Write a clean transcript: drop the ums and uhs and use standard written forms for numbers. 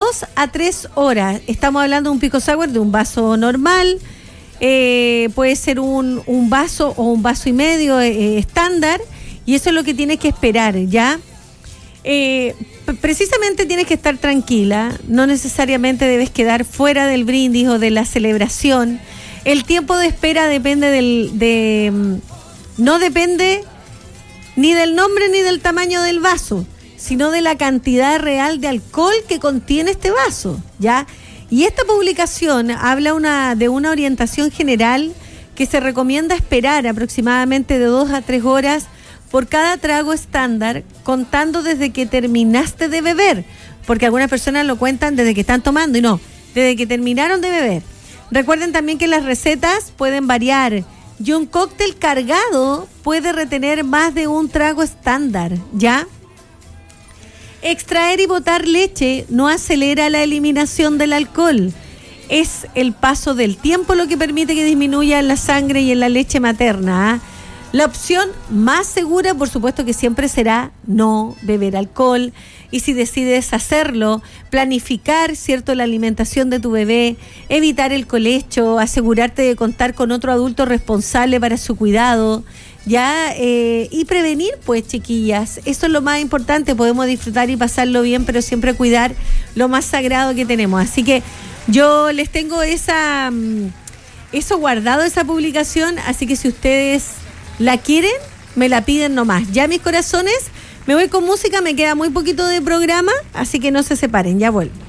2 a 3 horas. Estamos hablando de un pisco sour de un vaso normal, puede ser un vaso o un vaso y medio estándar, y eso es lo que tienes que esperar, ¿ya? Precisamente tienes que estar tranquila, no necesariamente debes quedar fuera del brindis o de la celebración. El tiempo de espera depende no depende ni del nombre ni del tamaño del vaso, sino de la cantidad real de alcohol que contiene este vaso, ¿ya? Y esta publicación habla de una orientación general que se recomienda esperar aproximadamente de 2 a 3 horas por cada trago estándar, contando desde que terminaste de beber, porque algunas personas lo cuentan desde que están tomando y no, desde que terminaron de beber. Recuerden también que las recetas pueden variar y un cóctel cargado puede retener más de un trago estándar, ¿ya? Extraer y botar leche no acelera la eliminación del alcohol. Es el paso del tiempo lo que permite que disminuya en la sangre y en la leche materna, ¿ah? La opción más segura, por supuesto, que siempre será no beber alcohol. Y si decides hacerlo, planificar, ¿cierto?, la alimentación de tu bebé, evitar el colecho, asegurarte de contar con otro adulto responsable para su cuidado, ¿ya? Y prevenir, pues, chiquillas. Eso es lo más importante. Podemos disfrutar y pasarlo bien, pero siempre cuidar lo más sagrado que tenemos. Así que yo les tengo eso guardado, esa publicación. Así que si ustedes la quieren, me la piden nomás. Ya, mis corazones, me voy con música, me queda muy poquito de programa, así que no se separen, ya vuelvo.